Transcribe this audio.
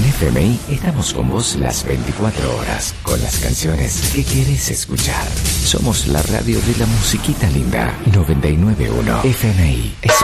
En FMI estamos con vos las 24 horas, con las canciones que querés escuchar. Somos la radio de la musiquita linda. 99.1 FMI.